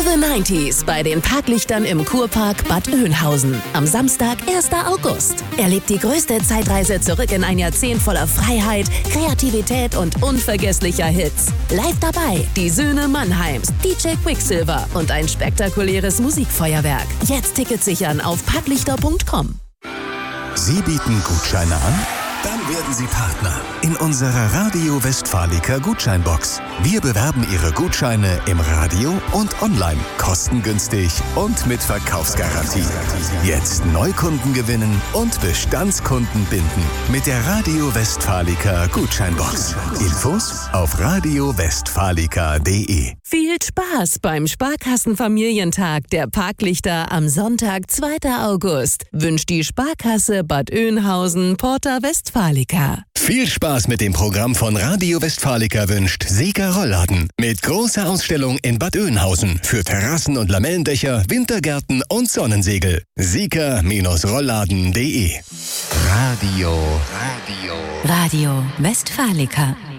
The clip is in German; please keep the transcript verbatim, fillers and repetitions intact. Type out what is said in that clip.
the nineties bei den Parklichtern im Kurpark Bad Oeynhausen. Am Samstag, erster August. Erlebt die größte Zeitreise zurück in ein Jahrzehnt voller Freiheit, Kreativität und unvergesslicher Hits. Live dabei die Söhne Mannheims, D J Quicksilver und ein spektakuläres Musikfeuerwerk. Jetzt Tickets sichern auf parklichter punkt com. Sie bieten Gutscheine an? Dann werden Sie Partner in unserer Radio Westfalica Gutscheinbox. Wir bewerben Ihre Gutscheine im Radio und online, kostengünstig und mit Verkaufsgarantie. Jetzt Neukunden gewinnen und Bestandskunden binden mit der Radio Westfalica Gutscheinbox. Infos auf radio westfalica punkt de. Viel Spaß beim Sparkassenfamilientag der Parklichter am Sonntag, zweiter August. Wünscht die Sparkasse Bad Oeynhausen Porta Westfalica. Viel Spaß mit dem Programm von Radio Westfalica wünscht Sieger Rollladen. Mit großer Ausstellung in Bad Oeynhausen für Terrassen und Lamellendächer, Wintergärten und Sonnensegel. Sieger Rollladen punkt de. Radio. Radio Westfalica.